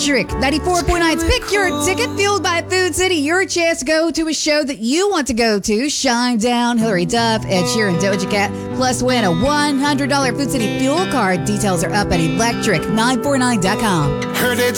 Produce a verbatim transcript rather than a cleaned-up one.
Electric. ninety-four point nine's Pick Your Ticket, fueled by Food City. Your chance to go to a show that you want to go to. Shine Down, Hillary Duff, Ed Sheeran, Doja Cat. Plus win a one hundred dollars Food City fuel card. Details are up at electric nine four nine dot com. Heard it